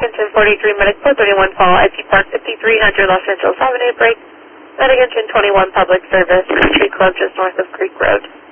Atkinson 43, Medic 431 Fall, IP Park 5300 Los Angeles Avenue, break. Medic 21 Public Service, Country Club just north of Creek Road.